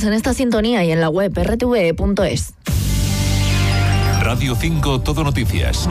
en esta sintonía y en la web rtve.es. Radio 5 Todo Noticias.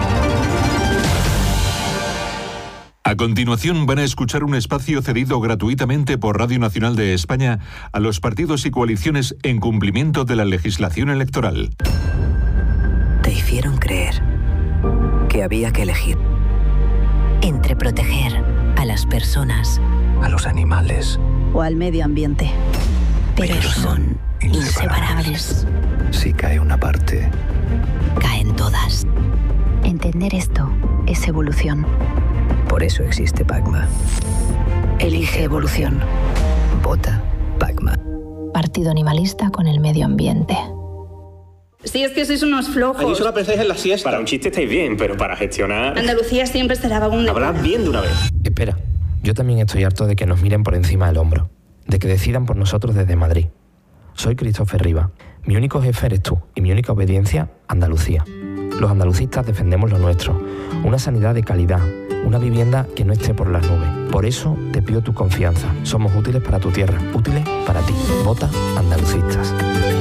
A continuación van a escuchar un espacio cedido gratuitamente por Radio Nacional de España a los partidos y coaliciones en cumplimiento de la legislación electoral. Te hicieron creer que había que elegir entre proteger a las personas, a los animales o al medio ambiente. Pero son inseparables. Si cae una parte, caen todas. Entender esto es evolución. Por eso existe PACMA. Elige evolución. Vota PACMA. Partido Animalista con el medio ambiente. Sí, es que sois unos flojos. Allí solo apreciáis en la siesta. Para un chiste estáis bien, pero para gestionar... Andalucía siempre será vagunda. Hablad bien de una vez. Espera, yo también estoy harto de que nos miren por encima del hombro, de que decidan por nosotros desde Madrid. Soy Christopher Riva. Mi único jefe eres tú y mi única obediencia, Andalucía. Los andalucistas defendemos lo nuestro, una sanidad de calidad, una vivienda que no esté por las nubes. Por eso te pido tu confianza. Somos útiles para tu tierra, útiles para ti. Vota Andalucistas.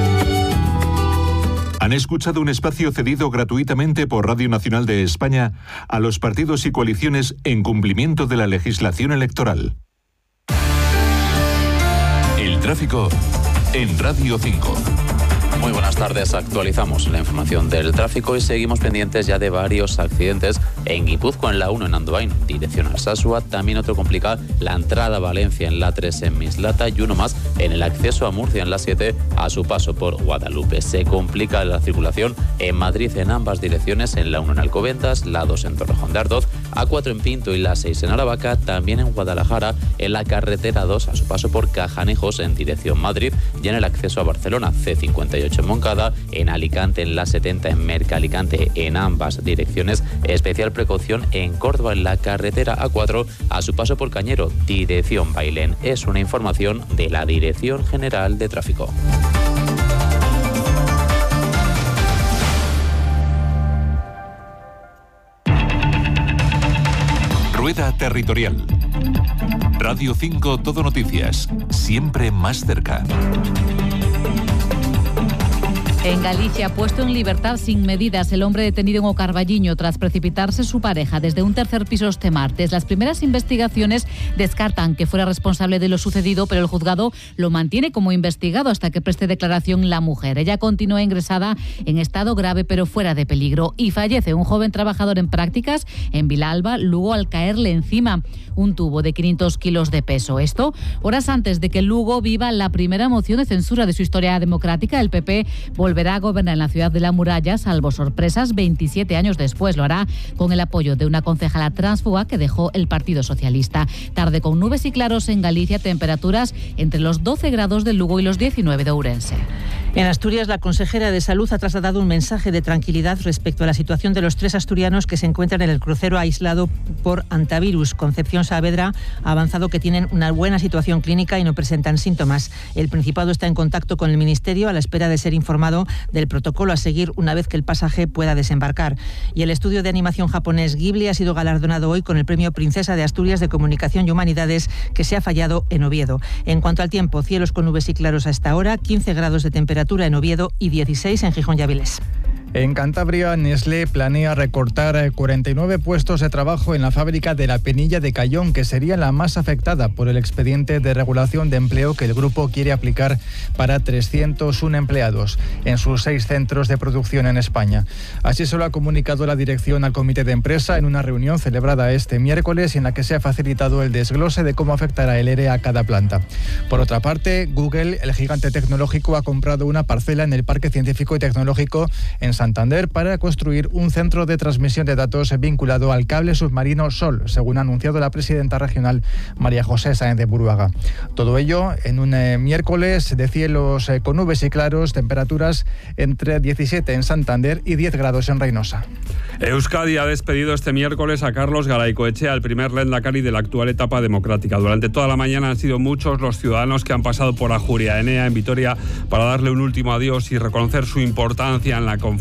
Han escuchado un espacio cedido gratuitamente por Radio Nacional de España a los partidos y coaliciones en cumplimiento de la legislación electoral. El tráfico en Radio 5. Muy buenas tardes, actualizamos la información del tráfico y seguimos pendientes ya de varios accidentes en Guipúzcoa, en la 1 en Andoain, dirección Alsasua, también otro complicado, la entrada a Valencia en la 3 en Mislata y uno más en el acceso a Murcia en la 7 a su paso por Guadalupe. Se complica la circulación en Madrid en ambas direcciones, en la 1 en Alcobendas, la 2 en Torrejón de Ardoz, A4 en Pinto y la 6 en Aravaca, también en Guadalajara, en la carretera 2 a su paso por Cajanejos en dirección Madrid y en el acceso a Barcelona, C58 en Moncada, en Alicante en la 70 en Merca-Alicante en ambas direcciones, especial precaución en Córdoba en la carretera A4 a su paso por Cañero, dirección Bailén. Es una información de la Dirección General de Tráfico. Rueda Territorial. Radio 5 Todo Noticias, siempre más cerca. En Galicia, puesto en libertad sin medidas el hombre detenido en Ocarballiño tras precipitarse su pareja desde un tercer piso este martes. Las primeras investigaciones descartan que fuera responsable de lo sucedido, pero el juzgado lo mantiene como investigado hasta que preste declaración la mujer. Ella continúa ingresada en estado grave pero fuera de peligro y fallece un joven trabajador en prácticas en Vilalba, Lugo, al caerle encima un tubo de 500 kilos de peso. Esto horas antes de que Lugo viva la primera moción de censura de su historia democrática. El PP volverá a gobernar en la ciudad de la muralla, salvo sorpresas, 27 años después. Lo hará con el apoyo de una concejala tránsfuga que dejó el Partido Socialista. Tarde con nubes y claros en Galicia, temperaturas entre los 12 grados de Lugo y los 19 de Ourense. En Asturias, la consejera de Salud ha trasladado un mensaje de tranquilidad respecto a la situación de los 3 asturianos que se encuentran en el crucero aislado por antivirus. Concepción Saavedra ha avanzado que tienen una buena situación clínica y no presentan síntomas. El Principado está en contacto con el Ministerio a la espera de ser informado del protocolo a seguir una vez que el pasaje pueda desembarcar. Y el estudio de animación japonés Ghibli ha sido galardonado hoy con el Premio Princesa de Asturias de Comunicación y Humanidades, que se ha fallado en Oviedo. En cuanto al tiempo, cielos con nubes y claros a esta hora, 15 grados de temperatura en Oviedo y 16 en Gijón y Avilés. En Cantabria, Nestlé planea recortar 49 puestos de trabajo en la fábrica de la Penilla de Cayón, que sería la más afectada por el expediente de regulación de empleo que el grupo quiere aplicar para 301 empleados en sus 6 centros de producción en España. Así se lo ha comunicado la dirección al comité de empresa en una reunión celebrada este miércoles, en la que se ha facilitado el desglose de cómo afectará el ERE a cada planta. Por otra parte, Google, el gigante tecnológico, ha comprado una parcela en el Parque Científico y Tecnológico en Santander para construir un centro de transmisión de datos vinculado al cable submarino Sol, según ha anunciado la presidenta regional María José Sáenz de Buruaga. Todo ello en un miércoles de cielos con nubes y claros, temperaturas entre 17 en Santander y 10 grados en Reynosa. Euskadi ha despedido este miércoles a Carlos Garaycoechea, el primer lehendakari de la actual etapa democrática. Durante toda la mañana han sido muchos los ciudadanos que han pasado por Ajuria Enea en Vitoria para darle un último adiós y reconocer su importancia en la conformación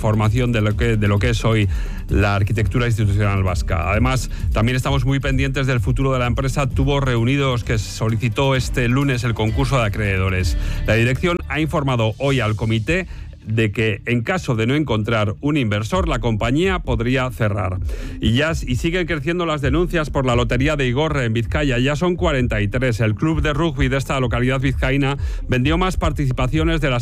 transformación de lo que es hoy la arquitectura institucional vasca. Además, también estamos muy pendientes del futuro de la empresa Tubos Reunidos, que solicitó este lunes el concurso de acreedores. La dirección ha informado hoy al comité de que en caso de no encontrar un inversor, la compañía podría cerrar. Y siguen creciendo las denuncias por la lotería de Igorre en Vizcaya. Ya son 43. El club de rugby de esta localidad vizcaína vendió más participaciones de las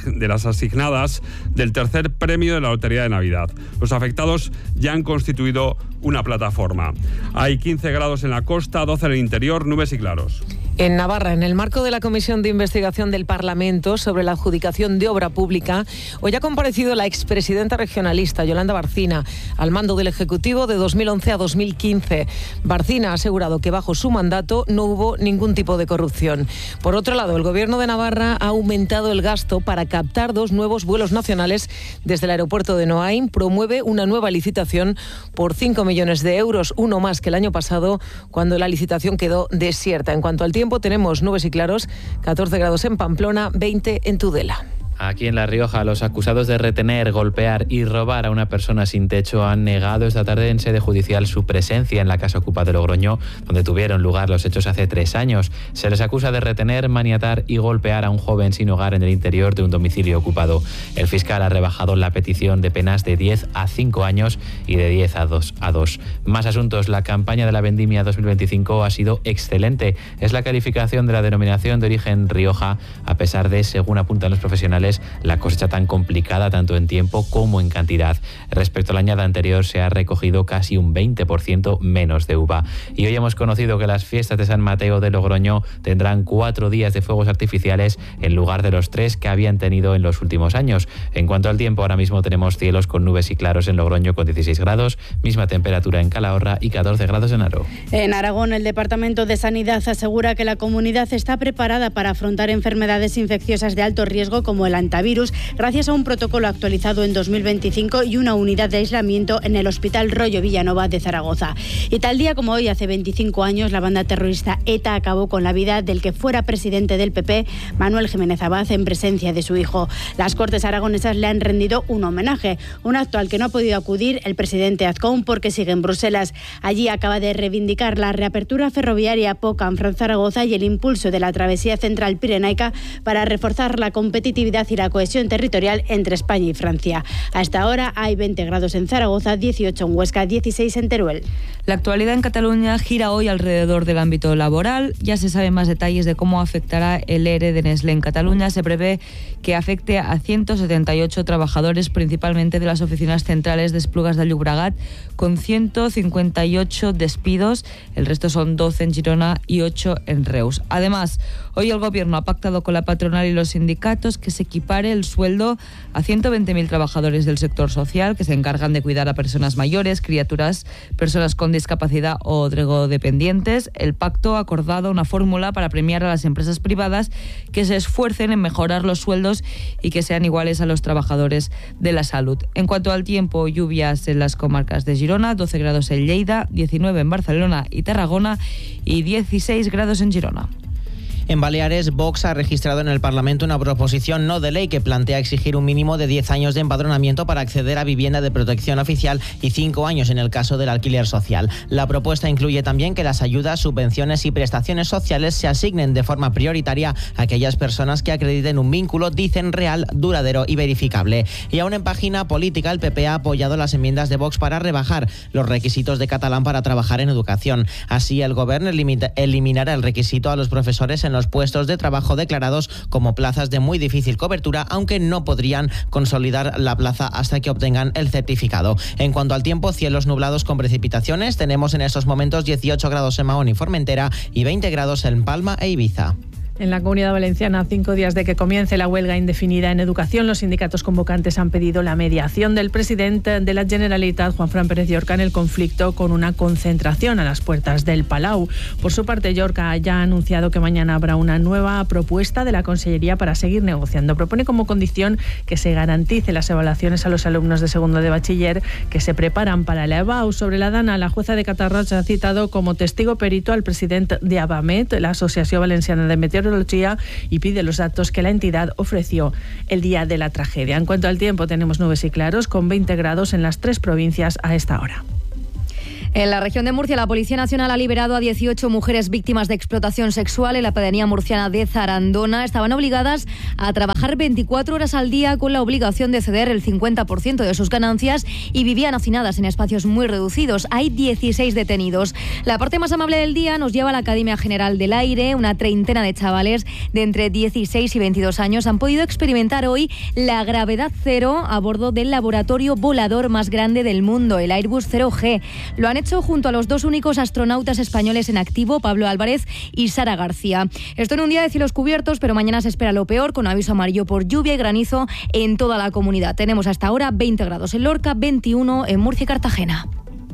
asignadas del tercer premio de la lotería de Navidad. Los afectados ya han constituido una plataforma. Hay 15 grados en la costa, 12 en el interior, nubes y claros. En Navarra, en el marco de la Comisión de Investigación del Parlamento sobre la adjudicación de obra pública, hoy ha comparecido la expresidenta regionalista Yolanda Barcina al mando del Ejecutivo de 2011 a 2015. Barcina ha asegurado que bajo su mandato no hubo ningún tipo de corrupción. Por otro lado, el Gobierno de Navarra ha aumentado el gasto para captar 2 nuevos vuelos nacionales desde el aeropuerto de Noain. Promueve una nueva licitación por 5 millones de euros, uno más que el año pasado, cuando la licitación quedó desierta. En cuanto al tiempo, tenemos nubes y claros, 14 grados en Pamplona, 20 en Tudela. Aquí en La Rioja, los acusados de retener, golpear y robar a una persona sin techo han negado esta tarde en sede judicial su presencia en la casa ocupada de Logroño, donde tuvieron lugar los hechos hace 3 años. Se les acusa de retener, maniatar y golpear a un joven sin hogar en el interior de un domicilio ocupado. El fiscal ha rebajado la petición de penas de 10 a 5 años y de 10 a 2. Más asuntos. La campaña de la vendimia 2025 ha sido excelente. Es la calificación de la denominación de origen Rioja, a pesar de, según apuntan los profesionales, la cosecha tan complicada tanto en tiempo como en cantidad. Respecto al año anterior se ha recogido casi un 20% menos de uva. Y hoy hemos conocido que las fiestas de San Mateo de Logroño tendrán 4 días de fuegos artificiales en lugar de los 3 que habían tenido en los últimos años. En cuanto al tiempo, ahora mismo tenemos cielos con nubes y claros en Logroño con 16 grados, misma temperatura en Calahorra y 14 grados en Haro. En Aragón, el Departamento de Sanidad asegura que la comunidad está preparada para afrontar enfermedades infecciosas de alto riesgo como el antivirus, gracias a un protocolo actualizado en 2025 y una unidad de aislamiento en el Hospital Rollo Villanova de Zaragoza. Y tal día como hoy, hace 25 años, la banda terrorista ETA acabó con la vida del que fuera presidente del PP, Manuel Jiménez Abad, en presencia de su hijo. Las Cortes aragonesas le han rendido un homenaje, un acto al que no ha podido acudir el presidente Azcón porque sigue en Bruselas. Allí acaba de reivindicar la reapertura ferroviaria Pau-Canfranc-Zaragoza y el impulso de la travesía central pirenaica para reforzar la competitividad y la cohesión territorial entre España y Francia. Hasta ahora hay 20 grados en Zaragoza, 18 en Huesca, 16 en Teruel. La actualidad en Cataluña gira hoy alrededor del ámbito laboral. Ya se saben más detalles de cómo afectará el ERE de Nestlé en Cataluña. Se prevé que afecte a 178 trabajadores, principalmente de las oficinas centrales de Esplugas de Llobregat, con 158 despidos. El resto son 12 en Girona y 8 en Reus. Además, hoy el Gobierno ha pactado con la patronal y los sindicatos que se equipare el sueldo a 120.000 trabajadores del sector social que se encargan de cuidar a personas mayores, criaturas, personas con discapacidad o drogodependientes. El pacto ha acordado una fórmula para premiar a las empresas privadas que se esfuercen en mejorar los sueldos y que sean iguales a los trabajadores de la salud. En cuanto al tiempo, lluvias en las comarcas de Girona, 12 grados en Lleida, 19 en Barcelona y Tarragona y 16 grados en Girona. En Baleares, Vox ha registrado en el Parlamento una proposición no de ley que plantea exigir un mínimo de 10 años de empadronamiento para acceder a vivienda de protección oficial y 5 años en el caso del alquiler social. La propuesta incluye también que las ayudas, subvenciones y prestaciones sociales se asignen de forma prioritaria a aquellas personas que acrediten un vínculo, dicen, real, duradero y verificable. Y aún en página política, el PP ha apoyado las enmiendas de Vox para rebajar los requisitos de catalán para trabajar en educación. Así, el Gobierno eliminará el requisito a los profesores en los puestos de trabajo declarados como plazas de muy difícil cobertura, aunque no podrían consolidar la plaza hasta que obtengan el certificado. En cuanto al tiempo, cielos nublados con precipitaciones. Tenemos en estos momentos 18 grados en Mahón y Formentera y 20 grados en Palma e Ibiza. En la Comunidad Valenciana, 5 días de que comience la huelga indefinida en educación, los sindicatos convocantes han pedido la mediación del presidente de la Generalitat, Juanfran Pérez Llorca, en el conflicto con una concentración a las puertas del Palau. Por su parte, Llorca ya ha anunciado que mañana habrá una nueva propuesta de la Consellería para seguir negociando. Propone como condición que se garantice las evaluaciones a los alumnos de segundo de bachiller que se preparan para la EBAU. Sobre la dana, la jueza de Catarroja ha citado como testigo perito al presidente de Abamet, la Asociación Valenciana de Meteorología, Meteorología y pide los datos que la entidad ofreció el día de la tragedia. En cuanto al tiempo, tenemos nubes y claros con 20 grados en las 3 provincias a esta hora. En la región de Murcia, la Policía Nacional ha liberado a 18 mujeres víctimas de explotación sexual en la pedanía murciana de Zarandona. Estaban obligadas a trabajar 24 horas al día con la obligación de ceder el 50% de sus ganancias y vivían hacinadas en espacios muy reducidos. Hay 16 detenidos. La parte más amable del día nos lleva a la Academia General del Aire. Una treintena de chavales de entre 16 y 22 años han podido experimentar hoy la gravedad cero a bordo del laboratorio volador más grande del mundo, el Airbus 0G. Lo han hecho junto a los 2 únicos astronautas españoles en activo, Pablo Álvarez y Sara García. Esto en un día de cielos cubiertos, pero mañana se espera lo peor, con aviso amarillo por lluvia y granizo en toda la comunidad. Tenemos hasta ahora 20 grados en Lorca, 21 en Murcia y Cartagena.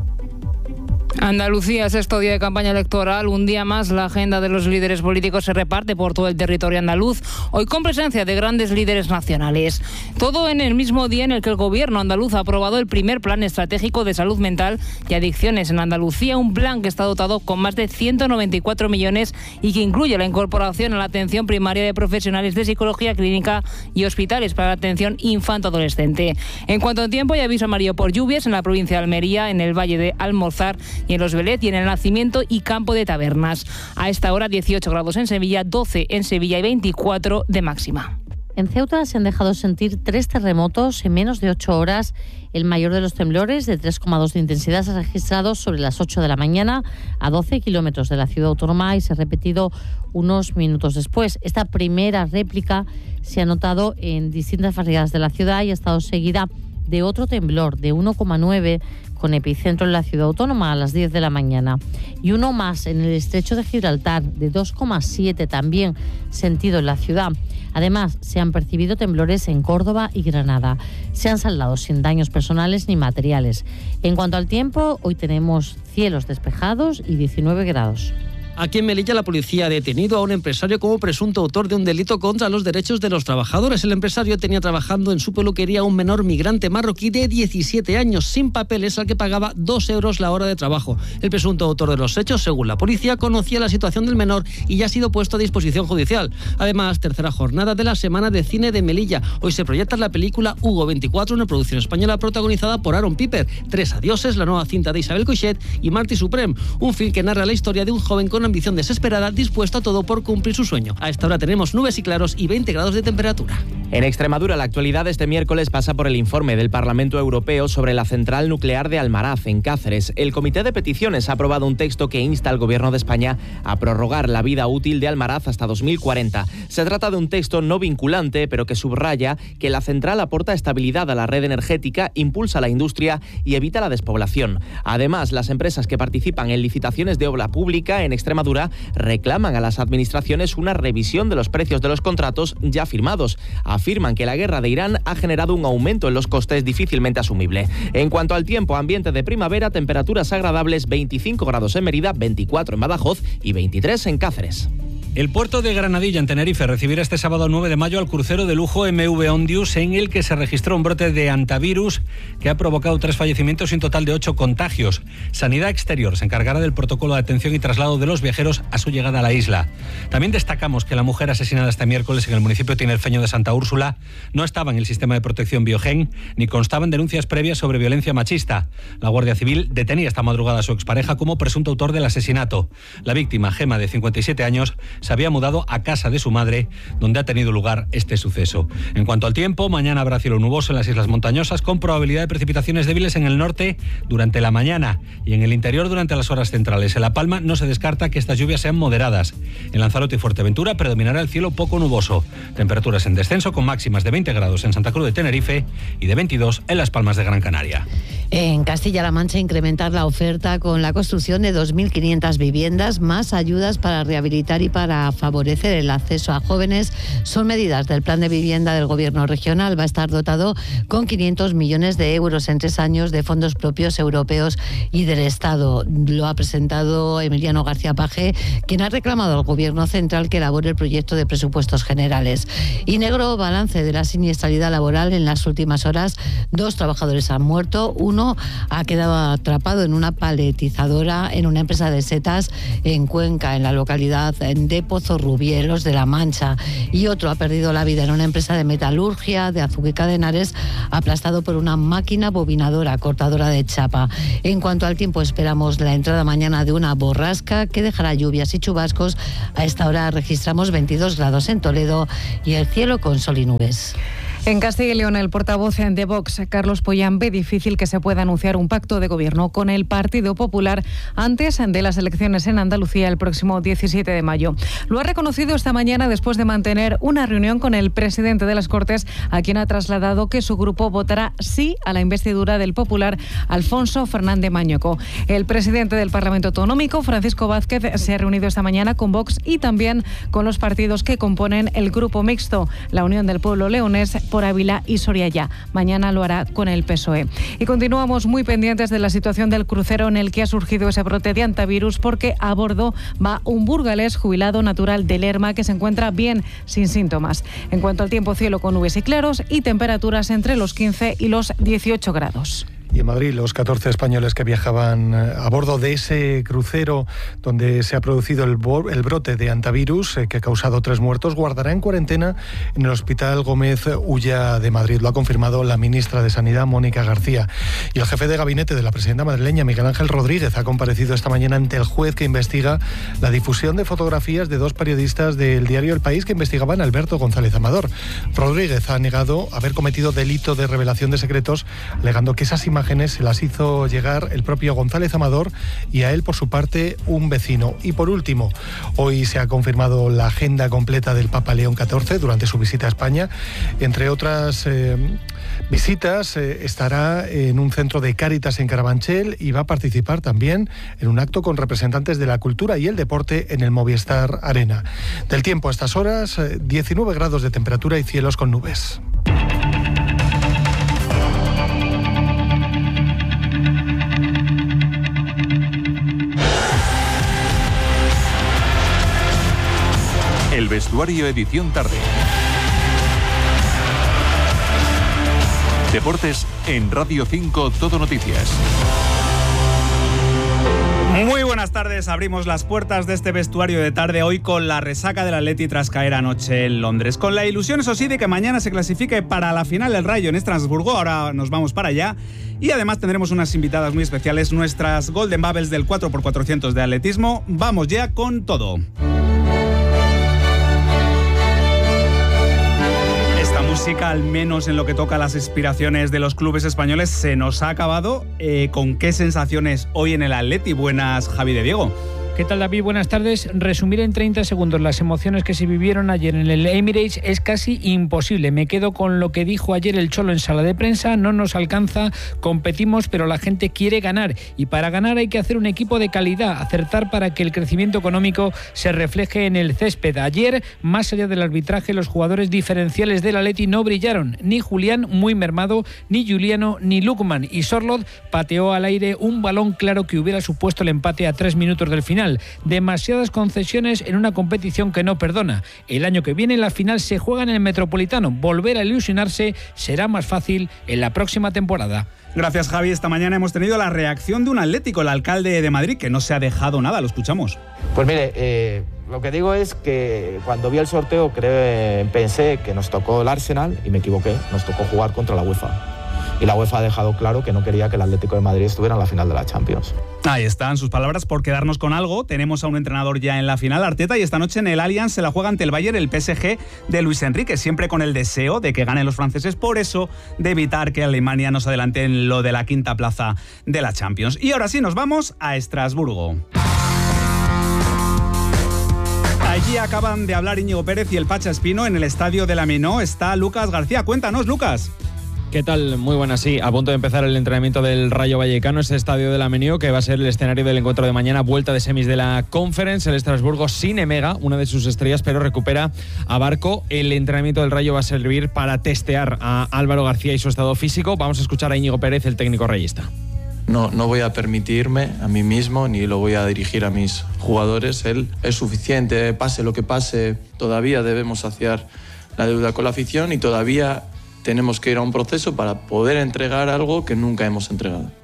Andalucía, sexto día de campaña electoral. Un día más la agenda de los líderes políticos se reparte por todo el territorio andaluz, hoy con presencia de grandes líderes nacionales. Todo en el mismo día en el que el gobierno andaluz ha aprobado el primer plan estratégico de salud mental y adicciones en Andalucía, un plan que está dotado con más de 194 millones y que incluye la incorporación a la atención primaria de profesionales de psicología clínica y hospitales para la atención infanto-adolescente. En cuanto a tiempo, hay aviso amarillo por lluvias en la provincia de Almería, en el Valle de Almozar y en Los Velet y en el Nacimiento y Campo de Tabernas. A esta hora 18 grados en Sevilla, 12 en Sevilla y 24 de máxima. En Ceuta se han dejado sentir 3 terremotos en menos de 8 horas. El mayor de los temblores, de 3,2 de intensidad, se ha registrado sobre las 8 de la mañana a 12 kilómetros de la ciudad autónoma y se ha repetido unos minutos después. Esta primera réplica se ha notado en distintas barriadas de la ciudad y ha estado seguida de otro temblor de 1,9 con epicentro en la ciudad autónoma a las 10 de la mañana y uno más en el estrecho de Gibraltar de 2,7 también sentido en la ciudad. Además, se han percibido temblores en Córdoba y Granada. Se han saldado sin daños personales ni materiales. En cuanto al tiempo, hoy tenemos cielos despejados y 19 grados. Aquí en Melilla la policía ha detenido a un empresario como presunto autor de un delito contra los derechos de los trabajadores. El empresario tenía trabajando en su peluquería a un menor migrante marroquí de 17 años, sin papeles, al que pagaba 2 euros la hora de trabajo. El presunto autor de los hechos, según la policía, conocía la situación del menor y ya ha sido puesto a disposición judicial. Además, tercera jornada de la Semana de Cine de Melilla. Hoy se proyecta la película Hugo 24, una producción española protagonizada por Aaron Piper. 3 adioses, la nueva cinta de Isabel Coixet y Marty Supreme, un film que narra la historia de un joven con ambición desesperada, dispuesto a todo por cumplir su sueño. A esta hora tenemos nubes y claros y 20 grados de temperatura. En Extremadura, la actualidad este miércoles pasa por el informe del Parlamento Europeo sobre la central nuclear de Almaraz, en Cáceres. El Comité de Peticiones ha aprobado un texto que insta al Gobierno de España a prorrogar la vida útil de Almaraz hasta 2040. Se trata de un texto no vinculante, pero que subraya que la central aporta estabilidad a la red energética, impulsa la industria y evita la despoblación. Además, las empresas que participan en licitaciones de obra pública en Extremadura reclaman a las administraciones una revisión de los precios de los contratos ya firmados. Afirman que la guerra de Irán ha generado un aumento en los costes difícilmente asumible. En cuanto al tiempo, ambiente de primavera, temperaturas agradables, 25 grados en Mérida, 24 en Badajoz y 23 en Cáceres. El puerto de Granadilla, en Tenerife, recibirá este sábado 9 de mayo al crucero de lujo MV Ondius, en el que se registró un brote de hantavirus que ha provocado 3 fallecimientos y un total de 8 contagios. Sanidad Exterior se encargará del protocolo de atención y traslado de los viajeros a su llegada a la isla. También destacamos que la mujer asesinada este miércoles en el municipio tinerfeño de Santa Úrsula no estaba en el sistema de protección Biogen ni constaban denuncias previas sobre violencia machista. La Guardia Civil detenía esta madrugada a su expareja como presunto autor del asesinato. La víctima, Gema, de 57 años, se había mudado a casa de su madre, donde ha tenido lugar este suceso. En cuanto al tiempo, mañana habrá cielo nuboso en las islas montañosas, con probabilidad de precipitaciones débiles en el norte durante la mañana y en el interior durante las horas centrales. En La Palma no se descarta que estas lluvias sean moderadas. En Lanzarote y Fuerteventura predominará el cielo poco nuboso. Temperaturas en descenso con máximas de 20 grados en Santa Cruz de Tenerife y de 22 en Las Palmas de Gran Canaria. En Castilla-La Mancha, incrementar la oferta con la construcción de 2.500 viviendas, más ayudas para rehabilitar y para favorecer el acceso a jóvenes, son medidas del plan de vivienda del Gobierno regional. Va a estar dotado con 500 millones de euros en 3 años de fondos propios europeos y del Estado. Lo ha presentado Emiliano García Paje, quien ha reclamado al Gobierno central que elabore el proyecto de presupuestos generales. Y negro balance de la siniestralidad laboral en las últimas horas. 2 trabajadores han muerto, uno uno ha quedado atrapado en una paletizadora en una empresa de setas en Cuenca, en la localidad de Pozorrubielos de la Mancha, y otro ha perdido la vida en una empresa de metalurgia de Azuqueca de Henares, aplastado por una máquina bobinadora, cortadora de chapa. En cuanto al tiempo, esperamos la entrada mañana de una borrasca que dejará lluvias y chubascos. A esta hora registramos 22 grados en Toledo y el cielo con sol y nubes. En Castilla y León, el portavoz de Vox, Carlos Pollán, ve difícil que se pueda anunciar un pacto de gobierno con el Partido Popular antes de las elecciones en Andalucía el próximo 17 de mayo. Lo ha reconocido esta mañana después de mantener una reunión con el presidente de las Cortes, a quien ha trasladado que su grupo votará sí a la investidura del popular Alfonso Fernández Mañueco. El presidente del Parlamento Autonómico, Francisco Vázquez, se ha reunido esta mañana con Vox y también con los partidos que componen el grupo mixto, la Unión del Pueblo Leonés, por Ávila y Soria. Mañana lo hará con el PSOE. Y continuamos muy pendientes de la situación del crucero en el que ha surgido ese brote de antivirus, porque a bordo va un burgalés jubilado natural de Lerma que se encuentra bien, sin síntomas. En cuanto al tiempo, cielo con nubes y claros y temperaturas entre los 15 y los 18 grados. Y en Madrid, los 14 españoles que viajaban a bordo de ese crucero donde se ha producido el brote de antivirus que ha causado 3 muertos, guardará en cuarentena en el Hospital Gómez Ulla de Madrid. Lo ha confirmado la ministra de Sanidad, Mónica García. Y el jefe de gabinete de la presidenta madrileña, Miguel Ángel Rodríguez, ha comparecido esta mañana ante el juez que investiga la difusión de fotografías de 2 periodistas del diario El País que investigaban a Alberto González Amador. Rodríguez ha negado haber cometido delito de revelación de secretos, alegando que esas imágenes se las hizo llegar el propio González Amador y a él, por su parte, un vecino. Y por último, hoy se ha confirmado la agenda completa del Papa León XIV durante su visita a España. Entre otras visitas, estará en un centro de Cáritas en Carabanchel y va a participar también en un acto con representantes de la cultura y el deporte en el Movistar Arena. Del tiempo a estas horas, 19 grados de temperatura y cielos con nubes. El vestuario, edición tarde. Deportes en Radio 5, Todo Noticias. Muy buenas tardes, abrimos las puertas de este vestuario de tarde hoy con la resaca del Atleti tras caer anoche en Londres. Con la ilusión, eso sí, de que mañana se clasifique para la final del Rayo en Estrasburgo. Ahora nos vamos para allá. Y además tendremos unas invitadas muy especiales, nuestras Golden Bubbles del 4x400 de atletismo. Vamos ya con todo. Música, al menos en lo que toca a las aspiraciones de los clubes españoles, se nos ha acabado. ¿Con qué sensaciones hoy en el Atleti? Buenas, Javi de Diego. ¿Qué tal, David? Buenas tardes. Resumir en 30 segundos las emociones que se vivieron ayer en el Emirates es casi imposible. Me quedo con lo que dijo ayer el Cholo en sala de prensa. No nos alcanza, competimos, pero la gente quiere ganar. Y para ganar hay que hacer un equipo de calidad, acertar para que el crecimiento económico se refleje en el césped. Ayer, más allá del arbitraje, los jugadores diferenciales del Atleti no brillaron. Ni Julián, muy mermado, ni Juliano, ni Lukman. Y Sorloth pateó al aire un balón claro que hubiera supuesto el empate a 3 minutos del final. Demasiadas concesiones en una competición que no perdona. El año que viene la final se juega en el Metropolitano. Volver a ilusionarse será más fácil en la próxima temporada. Gracias, Javi. Esta mañana hemos tenido la reacción de un atlético, el alcalde de Madrid, que no se ha dejado nada. Lo escuchamos. Pues mire, lo que digo es que cuando vi el sorteo pensé que nos tocó el Arsenal y me equivoqué. Nos tocó jugar contra la UEFA. Y la UEFA ha dejado claro que no quería que el Atlético de Madrid estuviera en la final de la Champions. Ahí están sus palabras. Por quedarnos con algo, tenemos a un entrenador ya en la final, Arteta, y esta noche en el Allianz se la juega ante el Bayern, el PSG de Luis Enrique, siempre con el deseo de que ganen los franceses, por eso de evitar que Alemania nos adelante en lo de la quinta plaza de la Champions. Y ahora sí, nos vamos a Estrasburgo. Allí acaban de hablar Íñigo Pérez y el Pacha Espino. En el estadio de la Menó está Lucas García. Cuéntanos, Lucas. ¿Qué tal? Muy buenas, sí. A punto de empezar el entrenamiento del Rayo Vallecano, ese estadio de la Menio, que va a ser el escenario del encuentro de mañana, vuelta de semis de la Conference. El Estrasburgo sin Emega, una de sus estrellas, pero recupera a Barco. El entrenamiento del Rayo va a servir para testear a Álvaro García y su estado físico. Vamos a escuchar a Íñigo Pérez, el técnico rayista. No voy a permitirme a mí mismo, ni lo voy a dirigir a mis jugadores. Él es suficiente, pase lo que pase. Todavía debemos saciar la deuda con la afición y todavía tenemos que ir a un proceso para poder entregar algo que nunca hemos entregado.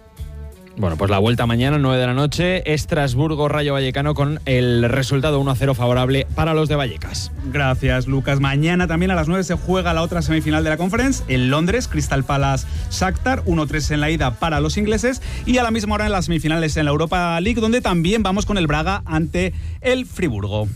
Bueno, pues la vuelta mañana, 9 de la noche, Estrasburgo-Rayo Vallecano con el resultado 1-0 favorable para los de Vallecas. Gracias, Lucas. Mañana también a las 9 se juega la otra semifinal de la Conference en Londres, Crystal Palace-Shakhtar, 1-3 en la ida para los ingleses, y a la misma hora en las semifinales en la Europa League, donde también vamos con el Braga ante el Friburgo.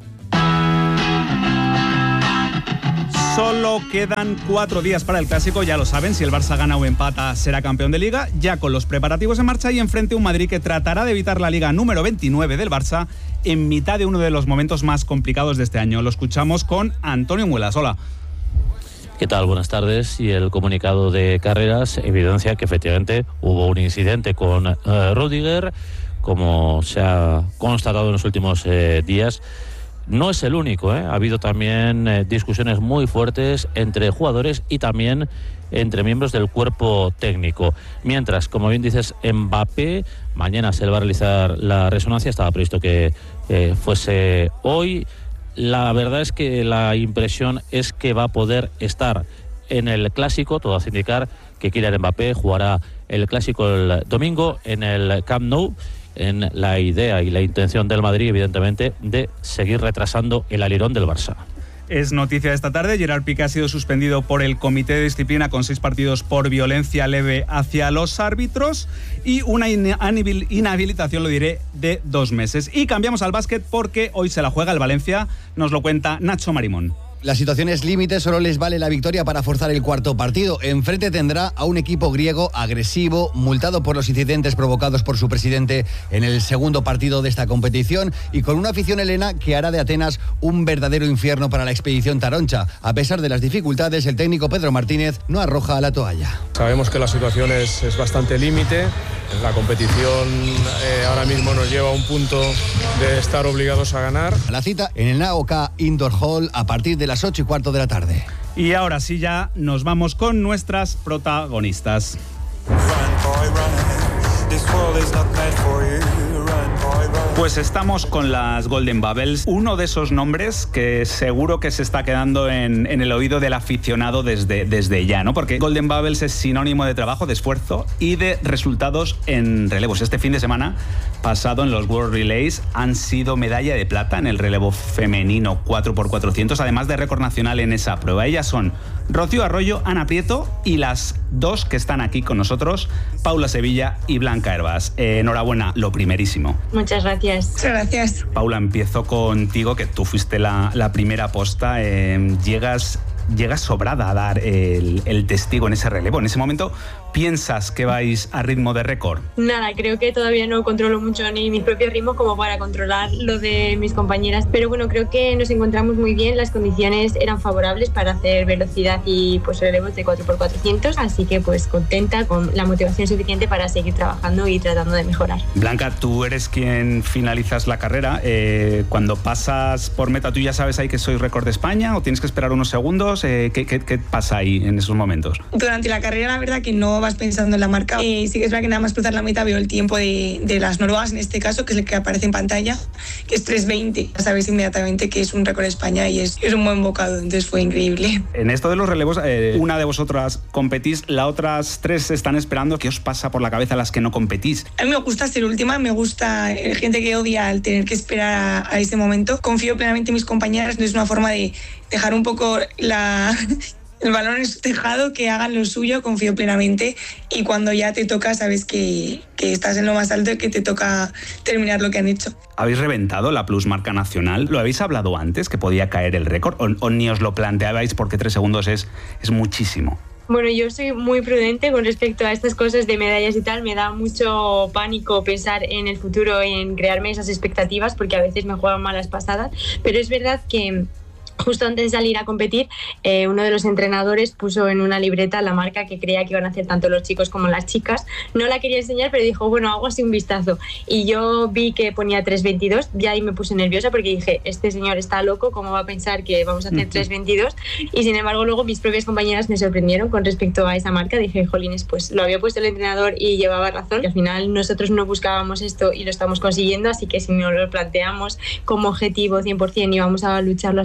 Solo quedan 4 días para el Clásico, ya lo saben, si el Barça gana o empata será campeón de Liga, ya con los preparativos en marcha y enfrente un Madrid que tratará de evitar la Liga número 29 del Barça en mitad de uno de los momentos más complicados de este año. Lo escuchamos con Antonio Muelas. Hola. ¿Qué tal? Buenas tardes. Y el comunicado de Carreras evidencia que efectivamente hubo un incidente con Rüdiger, como se ha constatado en los últimos días. No es el único, Ha habido también discusiones muy fuertes entre jugadores y también entre miembros del cuerpo técnico. Mientras, como bien dices, Mbappé, mañana se le va a realizar la resonancia, estaba previsto que fuese hoy. La verdad es que la impresión es que va a poder estar en el Clásico, todo hace indicar que Kylian Mbappé jugará el Clásico el domingo en el Camp Nou, en la idea y la intención del Madrid, evidentemente, de seguir retrasando el alirón del Barça. Es noticia de esta tarde, Gerard Piqué ha sido suspendido por el Comité de Disciplina con 6 partidos por violencia leve hacia los árbitros y una inhabilitación, lo diré, de 2 meses. Y cambiamos al básquet porque hoy se la juega el Valencia, nos lo cuenta Nacho Marimón. La situación es límite, solo les vale la victoria para forzar el cuarto partido. Enfrente tendrá a un equipo griego agresivo, multado por los incidentes provocados por su presidente en el segundo partido de esta competición y con una afición helena que hará de Atenas un verdadero infierno para la expedición taroncha. A pesar de las dificultades, el técnico Pedro Martínez no arroja la toalla. Sabemos que la situación es bastante límite. La competición ahora mismo nos lleva a un punto de estar obligados a ganar. La cita en el AOK Indoor Hall a partir de las 8:15 de la tarde. Y ahora sí ya nos vamos con nuestras protagonistas. Pues estamos con las Golden Bubbles, uno de esos nombres que seguro que se está quedando en el oído del aficionado desde ya, ¿no? Porque Golden Bubbles es sinónimo de trabajo, de esfuerzo y de resultados en relevos. Este fin de semana pasado en los World Relays han sido medalla de plata en el relevo femenino 4x400, además de récord nacional en esa prueba. Ellas son Rocío Arroyo, Ana Prieto y las 2 que están aquí con nosotros, Paula Sevilla y Blanca Hervás. Enhorabuena, lo primerísimo. Muchas gracias. Muchas gracias. Paula, empiezo contigo, que tú fuiste la primera posta. Llegas sobrada a dar el testigo en ese relevo. En ese momento, ¿piensas que vais a ritmo de récord? Nada, creo que todavía no controlo mucho ni mis propios ritmos como para controlar lo de mis compañeras, pero bueno, creo que nos encontramos muy bien, las condiciones eran favorables para hacer velocidad y pues relevos de 4x400, así que pues contenta, con la motivación suficiente para seguir trabajando y tratando de mejorar. Blanca, tú eres quien finalizas la carrera, cuando pasas por meta, ¿tú ya sabes ahí que sois récord de España o tienes que esperar unos segundos? ¿Qué pasa ahí en esos momentos? Durante la carrera la verdad que no vas pensando en la marca. Sí que es verdad que nada más cruzar la meta veo el tiempo de las noruegas en este caso, que es el que aparece en pantalla, que es 3:20. Ya sabéis inmediatamente que es un récord de España y es un buen bocado, entonces fue increíble. En esto de los relevos, una de vosotras competís, las otras 3 están esperando. ¿Qué os pasa por la cabeza a las que no competís? A mí me gusta ser última, me gusta gente que odia el tener que esperar a ese momento. Confío plenamente en mis compañeras, no es una forma de dejar un poco el balón en su tejado, que hagan lo suyo, confío plenamente, y cuando ya te toca sabes que estás en lo más alto y que te toca terminar lo que han hecho. ¿Habéis reventado la plusmarca nacional? ¿Lo habéis hablado antes, que podía caer el récord? ¿O ni os lo planteabais porque 3 segundos es muchísimo? Bueno, yo soy muy prudente con respecto a estas cosas de medallas y tal. Me da mucho pánico pensar en el futuro y en crearme esas expectativas, porque a veces me juegan malas pasadas, pero es verdad que justo antes de salir a competir, uno de los entrenadores puso en una libreta la marca que creía que iban a hacer tanto los chicos como las chicas. No la quería enseñar, pero dijo, bueno, hago así un vistazo. Y yo vi que ponía 3:22, ya ahí me puse nerviosa porque dije, este señor está loco, ¿cómo va a pensar que vamos a hacer 3:22? Y sin embargo, luego mis propias compañeras me sorprendieron con respecto a esa marca. Dije, jolines, pues lo había puesto el entrenador y llevaba razón. Y al final nosotros no buscábamos esto y lo estamos consiguiendo, así que si nos lo planteamos como objetivo 100% y vamos a lucharlo hasta el final,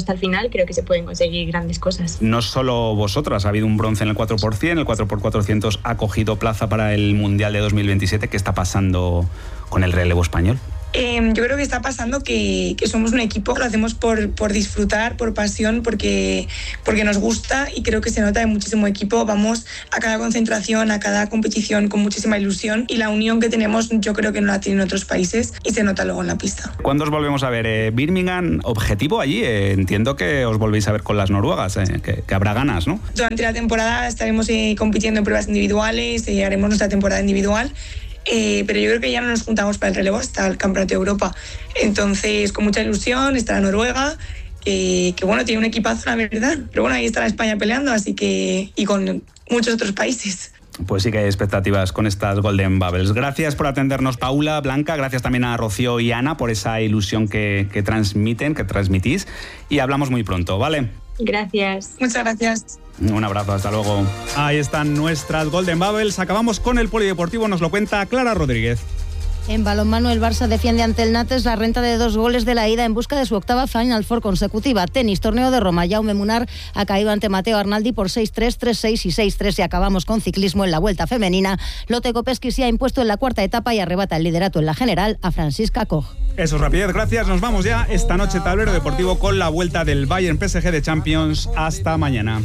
final creo que se pueden conseguir grandes cosas. No solo vosotras, ha habido un bronce en el 4%, el 4x400 ha cogido plaza para el Mundial de 2027. ¿Qué está pasando con el relevo español? Yo creo que está pasando que somos un equipo, lo hacemos por disfrutar, por pasión, porque nos gusta, y creo que se nota en muchísimo equipo. Vamos a cada concentración, a cada competición con muchísima ilusión, y la unión que tenemos yo creo que no la tienen otros países y se nota luego en la pista. ¿Cuándo os volvemos a ver? Birmingham, objetivo allí. Entiendo que os volvéis a ver con las noruegas, que habrá ganas, ¿no? Durante la temporada estaremos compitiendo en pruebas individuales, haremos nuestra temporada individual. Pero yo creo que ya no nos juntamos para el relevo hasta el Campeonato de Europa. Entonces, con mucha ilusión, está la Noruega, que bueno, tiene un equipazo, la verdad. Pero bueno, ahí está la España peleando, así que, y con muchos otros países. Pues sí que hay expectativas con estas Golden Bubbles. Gracias por atendernos, Paula, Blanca. Gracias también a Rocío y Ana por esa ilusión que transmitís. Y hablamos muy pronto, ¿vale? Gracias. Muchas gracias. Un abrazo, hasta luego. Ahí están nuestras Golden Bubbles. Acabamos con el polideportivo, nos lo cuenta Clara Rodríguez. En balonmano, el Barça defiende ante el Nantes la renta de 2 goles de la ida en busca de su octava Final Four consecutiva. Tenis, torneo de Roma. Jaume Munar ha caído ante Matteo Arnaldi por 6-3, 3-6 y 6-3. Y acabamos con ciclismo en la Vuelta Femenina. Lotte Kopecky se ha impuesto en la cuarta etapa y arrebata el liderato en la general a Franziska Koch. Eso es rapidez, gracias. Nos vamos ya esta noche, tablero deportivo, con la vuelta del Bayern PSG de Champions. Hasta mañana.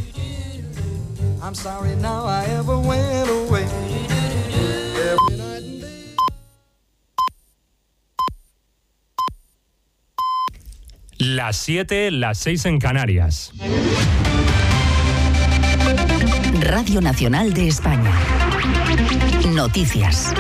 Las 7, las 6 en Canarias. Radio Nacional de España. Noticias.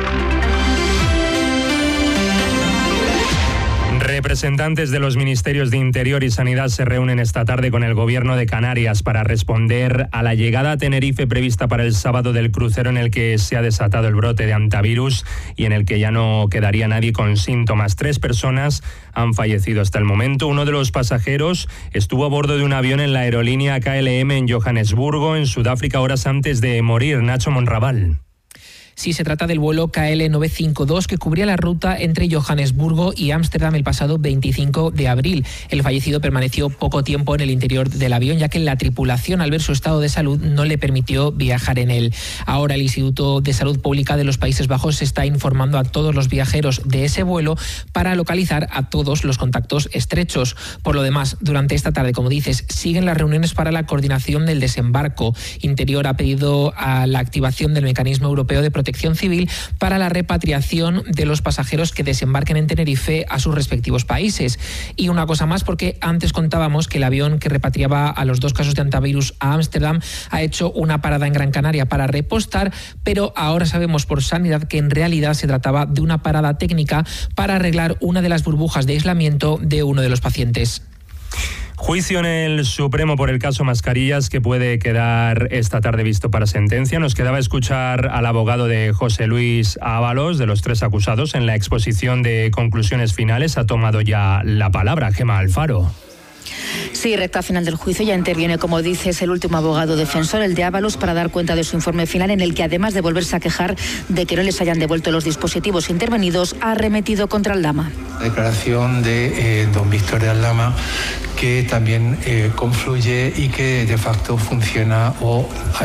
Representantes de los Ministerios de Interior y Sanidad se reúnen esta tarde con el Gobierno de Canarias para responder a la llegada a Tenerife prevista para el sábado del crucero en el que se ha desatado el brote de hantavirus y en el que ya no quedaría nadie con síntomas. 3 personas han fallecido hasta el momento. Uno de los pasajeros estuvo a bordo de un avión en la aerolínea KLM en Johannesburgo, en Sudáfrica, horas antes de morir. Nacho Monraval. Sí, se trata del vuelo KL952 que cubría la ruta entre Johannesburgo y Ámsterdam el pasado 25 de abril. El fallecido permaneció poco tiempo en el interior del avión, ya que la tripulación, al ver su estado de salud, no le permitió viajar en él. Ahora el Instituto de Salud Pública de los Países Bajos está informando a todos los viajeros de ese vuelo para localizar a todos los contactos estrechos. Por lo demás, durante esta tarde, como dices, siguen las reuniones para la coordinación del desembarco. Interior ha pedido a la activación del mecanismo europeo de protección civil para la repatriación de los pasajeros que desembarquen en Tenerife a sus respectivos países. Y una cosa más, porque antes contábamos que el avión que repatriaba a los 2 casos de hantavirus a Ámsterdam ha hecho una parada en Gran Canaria para repostar, pero ahora sabemos por Sanidad que en realidad se trataba de una parada técnica para arreglar una de las burbujas de aislamiento de uno de los pacientes. Juicio en el Supremo por el caso Mascarillas que puede quedar esta tarde visto para sentencia. Nos quedaba escuchar al abogado de José Luis Ábalos, de los 3 acusados. En la exposición de conclusiones finales ha tomado ya la palabra Gemma Alfaro. Sí, recta final del juicio. Ya interviene, como dices, el último abogado defensor, el de Ábalos, para dar cuenta de su informe final, en el que, además de volverse a quejar de que no les hayan devuelto los dispositivos intervenidos, ha arremetido contra Aldama. La declaración de don Víctor de Aldama, que también confluye y que de facto funciona o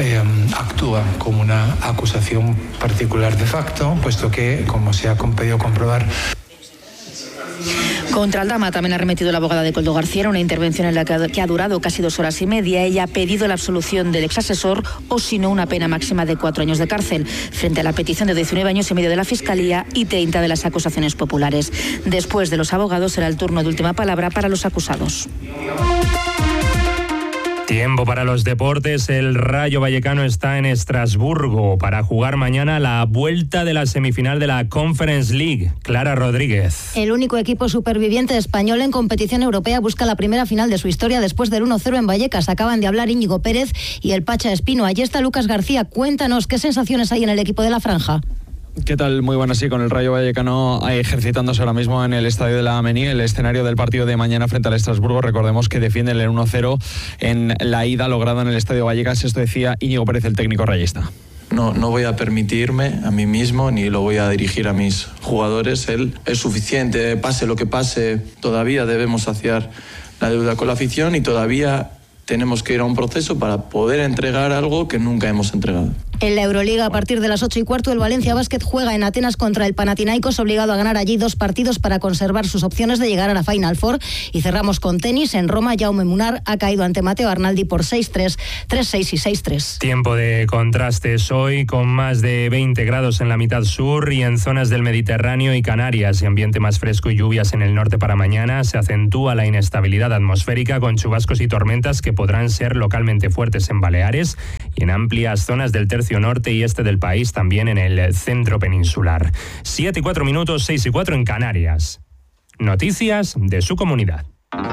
actúa como una acusación particular de facto, puesto que, como se ha podido comprobar, contra Aldama también ha remitido la abogada de Coldo García, una intervención en la que ha durado casi 2 horas y media. Ella ha pedido la absolución del exasesor o, si no, una pena máxima de 4 años de cárcel, frente a la petición de 19 años y medio de la Fiscalía y 30 de las acusaciones populares. Después de los abogados será el turno de última palabra para los acusados. Tiempo para los deportes. El Rayo Vallecano está en Estrasburgo para jugar mañana la vuelta de la semifinal de la Conference League. Clara Rodríguez. El único equipo superviviente español en competición europea busca la primera final de su historia después del 1-0 en Vallecas. Acaban de hablar Íñigo Pérez y el Pacha Espino. Allí está Lucas García. Cuéntanos qué sensaciones hay en el equipo de la Franja. ¿Qué tal? Muy buenas, sí, con el Rayo Vallecano ejercitándose ahora mismo en el estadio de la Amení, el escenario del partido de mañana frente al Estrasburgo. Recordemos que defienden el 1-0 en la ida lograda en el estadio Vallecas. Esto decía Íñigo Pérez, el técnico rayista. No voy a permitirme a mí mismo ni lo voy a dirigir a mis jugadores. Él es suficiente, pase lo que pase, todavía debemos hacer la deuda con la afición y todavía tenemos que ir a un proceso para poder entregar algo que nunca hemos entregado. En la Euroliga, a partir de las 8:15, el Valencia Basket juega en Atenas contra el Panathinaikos, obligado a ganar allí 2 partidos para conservar sus opciones de llegar a la Final Four. Y cerramos con tenis. En Roma, Jaume Munar ha caído ante Matteo Arnaldi por 6-3, 3-6 y 6-3. Tiempo de contrastes hoy, con más de 20 grados en la mitad sur y en zonas del Mediterráneo y Canarias, y ambiente más fresco y lluvias en el norte para mañana. Se acentúa la inestabilidad atmosférica con chubascos y tormentas que podrán ser localmente fuertes en Baleares y en amplias zonas del tercio norte y este del país, también en el centro peninsular. 7:04, 6:04 en Canarias. Noticias de su comunidad.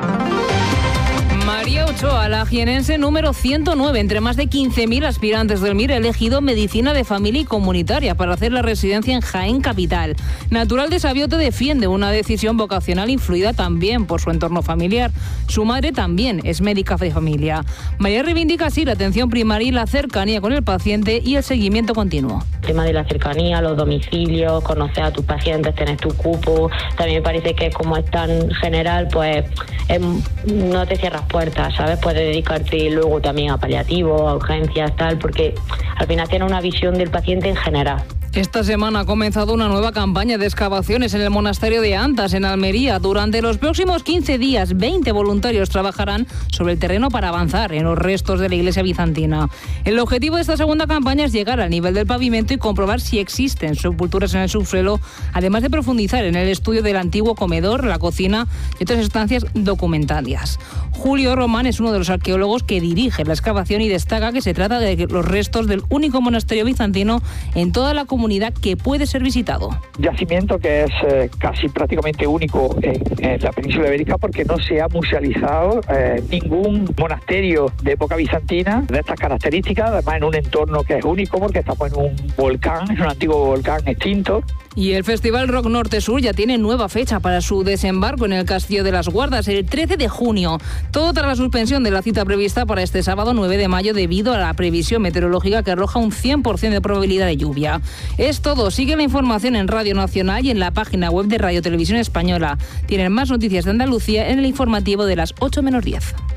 María Ochoa, la jienense número 109, entre más de 15.000 aspirantes del MIR, ha elegido medicina de familia y comunitaria para hacer la residencia en Jaén capital. Natural de Sabiote, defiende una decisión vocacional influida también por su entorno familiar. Su madre también es médica de familia. María reivindica así la atención primaria y la cercanía con el paciente y el seguimiento continuo. El tema de la cercanía, los domicilios, conocer a tus pacientes, tener tu cupo. También me parece que como es tan general, pues no te cierras puertas, ¿sabes? Puedes dedicarte luego también a paliativos, a urgencias, tal, porque al final tienes una visión del paciente en general. Esta semana ha comenzado una nueva campaña de excavaciones en el monasterio de Antas, en Almería. Durante los próximos 15 días, 20 voluntarios trabajarán sobre el terreno para avanzar en los restos de la iglesia bizantina. El objetivo de esta segunda campaña es llegar al nivel del pavimento y comprobar si existen sepulturas en el subsuelo, además de profundizar en el estudio del antiguo comedor, la cocina y otras estancias documentarias. Julio Román es uno de los arqueólogos que dirige la excavación y destaca que se trata de los restos del único monasterio bizantino en toda la comunidad que puede ser visitado. Yacimiento que es casi prácticamente único en la península ibérica, porque no se ha musealizado ningún monasterio de época bizantina de estas características, además en un entorno que es único porque estamos en un volcán, es un antiguo volcán extinto. Y el Festival Rock Norte Sur ya tiene nueva fecha para su desembarco en el Castillo de las Guardas, el 13 de junio. Todo tras la suspensión de la cita prevista para este sábado 9 de mayo debido a la previsión meteorológica que arroja un 100% de probabilidad de lluvia. Es todo. Sigue la información en Radio Nacional y en la página web de Radio Televisión Española. Tienen más noticias de Andalucía en el informativo de las 8:10.